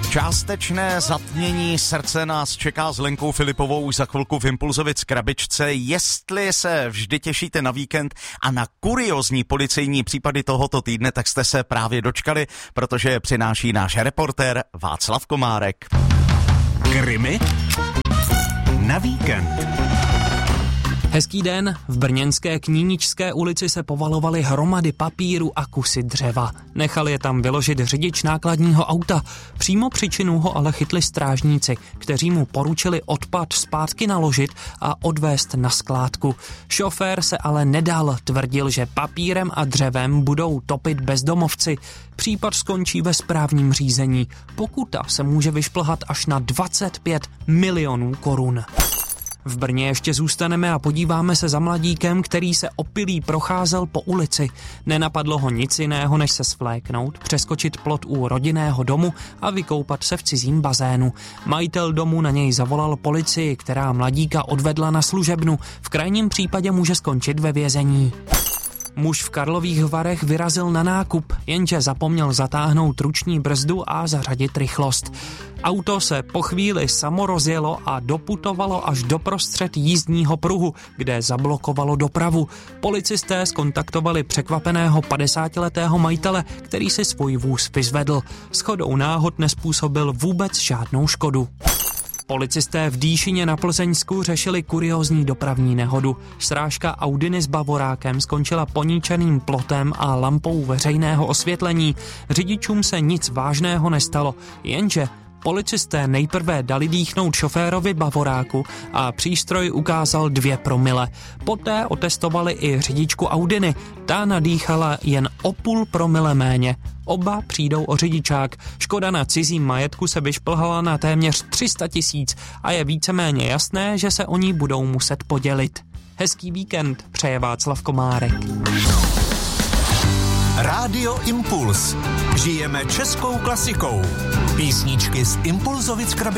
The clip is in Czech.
Částečné zatmění srdce nás čeká s Lenkou Filipovou už za chvilku v Impulzovic krabičce. Jestli se vždy těšíte na víkend a na kuriózní policejní případy tohoto týdne, tak jste se právě dočkali, protože je přináší náš reportér Václav Komárek. Krimi na víkend. Hezký den, v brněnské Kníničské ulici se povalovaly hromady papíru a kusy dřeva. Nechal je tam vyložit řidič nákladního auta. Přímo při činu ho ale chytli strážníci, kteří mu poručili odpad zpátky naložit a odvést na skládku. Šofér se ale nedal, tvrdil, že papírem a dřevem budou topit bezdomovci. Případ skončí ve správním řízení. Pokuta se může vyšplhat až na 25 milionů korun. V Brně ještě zůstaneme a podíváme se za mladíkem, který se opilý procházel po ulici. Nenapadlo ho nic jiného, než se svléknout, přeskočit plot u rodinného domu a vykoupat se v cizím bazénu. Majitel domu na něj zavolal policii, která mladíka odvedla na služebnu. V krajním případě může skončit ve vězení. Muž v Karlových Varech vyrazil na nákup, jenže zapomněl zatáhnout ruční brzdu a zařadit rychlost. Auto se po chvíli samo rozjelo a doputovalo až doprostřed jízdního pruhu, kde zablokovalo dopravu. Policisté zkontaktovali překvapeného 50letého majitele, který si svůj vůz vyzvedl. Shodou náhod nezpůsobil vůbec žádnou škodu. Policisté v Dýšině na Plzeňsku řešili kuriózní dopravní nehodu. Srážka Audiny s Bavorákem skončila poníčeným plotem a lampou veřejného osvětlení. Řidičům se nic vážného nestalo, jenže policisté nejprve dali dýchnout šoférovi Bavoráku a přístroj ukázal 2 promile. Poté otestovali i řidičku Audiny. Ta nadýchala jen o 0,5 promile méně. Oba přijdou o řidičák. Škoda na cizím majetku se vyšplhala na téměř 300 000 a je víceméně jasné, že se o ní budou muset podělit. Hezký víkend přeje Václav Komárek. Rádio Impuls. Žijeme českou klasikou. Písničky z Impulzovic krabičky.